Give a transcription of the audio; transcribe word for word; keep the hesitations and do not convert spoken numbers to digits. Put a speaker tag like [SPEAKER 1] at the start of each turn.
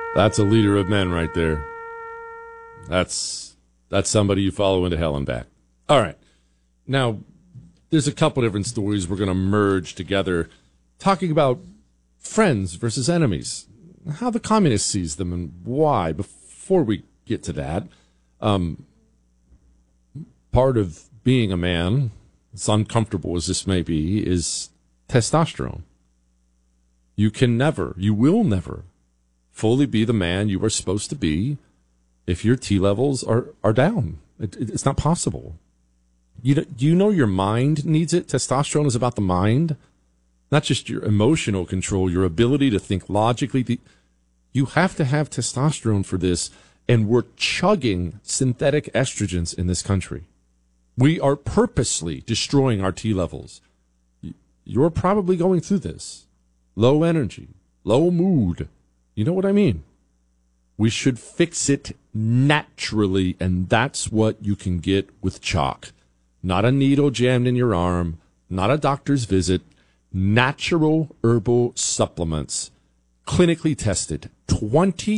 [SPEAKER 1] That's a leader of men right there. That's that's somebody you follow into hell and back. All right. Now, there's a couple different stories we're going to merge together, talking about friends versus enemies, how the communist sees them and why. Before we get to that, um, part of being a man, as uncomfortable as this may be, is testosterone. You can never, you will never fully be the man you are supposed to be if your T levels are, are down. It, it, it's not possible. You, do you know your mind needs it? Testosterone is about the mind, not just your emotional control, your ability to think logically. The, you have to have testosterone for this, and we're chugging synthetic estrogens in this country. We are purposely destroying our T levels. You're probably going through this. Low energy, low mood. You know what I mean? We should fix it naturally, and that's what you can get with chalk. Not a needle jammed in your arm, not a doctor's visit. Natural herbal supplements, clinically tested, twenty